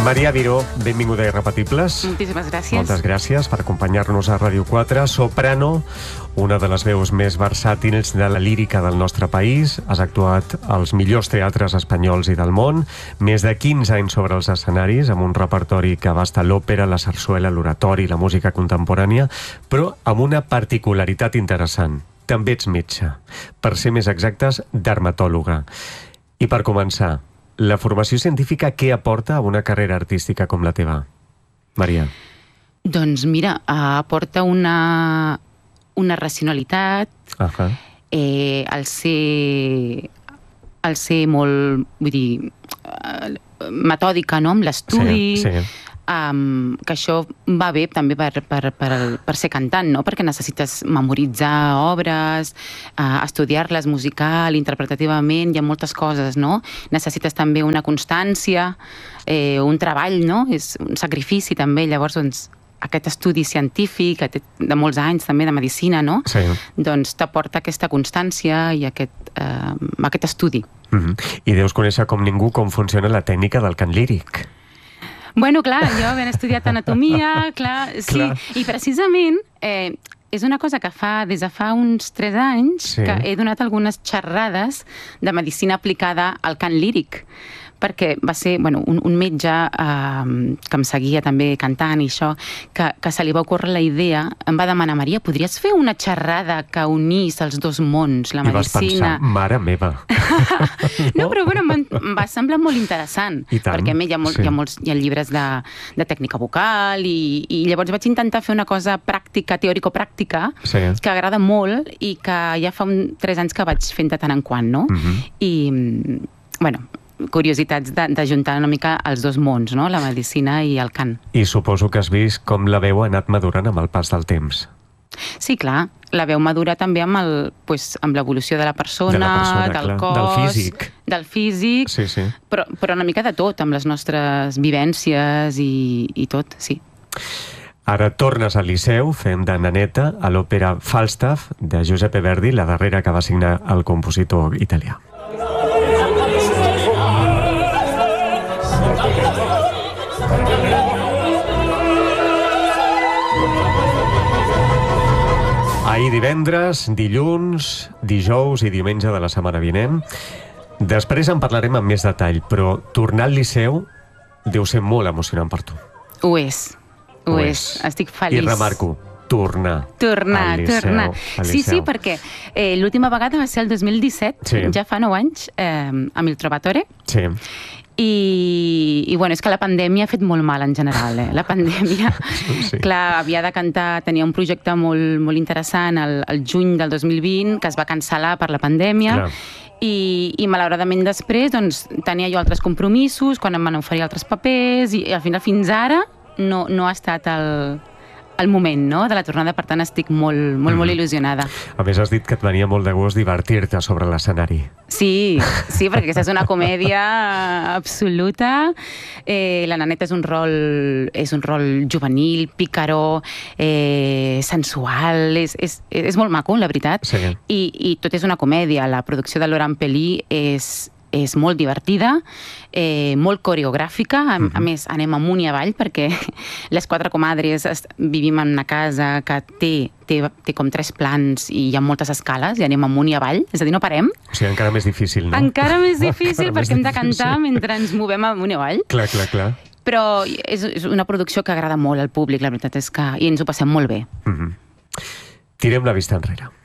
Maria Viró, benvinguda a Irrepetibles. Moltíssimes gràcies. Moltes gràcies per acompanyar-nos a Ràdio 4. Soprano, una de les veus més versàtils de la lírica del nostre país. Has actuat als millors teatres espanyols i del món. Més de 15 anys sobre els escenaris, amb un repertori que abasta l'òpera, la sarsuela, l'oratori, la música contemporània, però amb una particularitat interessant. També ets metge. Per ser més exactes, dermatòloga. I per començar, la formació científica què aporta a una carrera artística com la teva? Maria. Doncs mira, aporta una racionalitat, al ser molt, vull dir, metòdica, no?, amb l'estudi, que això va bé també per ser cantant, no?, perquè necessites memoritzar obres, estudiar-les musical, interpretativament, hi ha moltes coses, no? Necessites també una constància, un treball, no?, és un sacrifici també, llavors, doncs, aquest estudi científic de molts anys també de medicina, no? Doncs t'aporta aquesta constància i aquest estudi. I deus conèixer com ningú com funciona la tècnica del cant líric. Bueno, clar, jo havent estudiat anatomia, clar, sí, i precisament és una cosa que des de fa uns 3 anys que he donat algunes xerrades de medicina aplicada al cant líric, perquè va ser un metge que em seguia també cantant i això, que se li va ocórrer la idea, em va demanar: Maria, podries fer una xerrada que unís els dos mons, la medicina... I vas pensar, mare meva! No, però bueno, em va semblar molt interessant, perquè a mi hi ha llibres de tècnica vocal i llavors vaig intentar fer una cosa pràctica, teòrico-pràctica, que agrada molt i que ja fa 3 anys que vaig fent de tant en quant, no? I, bueno, curiositats d'ajuntar una mica els dos mons, no?, la medicina i el cant. I suposo que has vist com la veu ha anat madurant amb el pas del temps. Sí, clar, la veu madura també amb l'evolució de la persona, del cos, del físic, però una mica de tot, amb les nostres vivències i tot, sí. Ara tornes al Liceu fent de naneta a l'òpera Falstaff de Giuseppe Verdi, la darrera que va signar el compositor italià. Ahir divendres, dilluns, dijous i diumenge de la setmana vinent. Després en parlarem amb més detall, però tornar al Liceu deu ser molt emocionant per tu. Ho és. Estic feliç. I remarco, tornar al Liceu. Sí, perquè l'última vegada va ser el 2017, ja fa 9 anys, amb il Trovatore. Sí. I bueno, és que la pandèmia ha fet molt mal en general, La pandèmia, clar, havia de cantar, tenia un projecte molt interessant al juny del 2020, que es va cancel·lar per la pandèmia, i malauradament després doncs tenia jo altres compromisos, quan em van oferir altres papers, i al final fins ara no ha estat el moment, no?, de la tornada, per tant estic molt il·lusionada. A més, has dit que et venia molt de gust divertir-te sobre l'escenari. Sí, perquè aquesta és una comèdia absoluta. La naneta és un rol juvenil, pícaro, sensual, és molt maco, la veritat. I tot és una comèdia. La producció de Laurent Pelly és molt divertida, molt coreogràfica, a més anem amunt i avall perquè les 4 comadres vivim en una casa que té com 3 plans i hi ha moltes escales i anem amunt i avall, és a dir, no parem. O sigui, encara més difícil, no? Encara més difícil perquè hem de cantar mentre ens movem amunt i avall. Clar. Però és una producció que agrada molt al públic, la veritat és que... i ens ho passem molt bé. Tirem la vista enrere.